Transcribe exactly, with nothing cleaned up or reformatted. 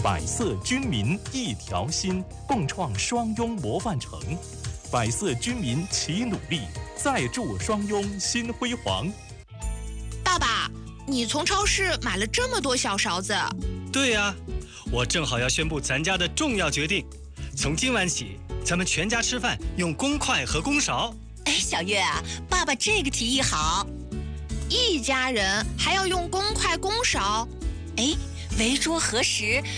百色军民一条心，共创双拥模范城。百色军民齐努力，再铸双拥新辉煌。 爸爸，你从超市买了这么多小勺子？ 对呀、啊，我正好要宣布咱家的重要决定，从今晚起，咱们全家吃饭用公筷和公勺。 哎，小月啊，爸爸这个提议好。 一家人还要用公筷公勺？ 哎，围桌合食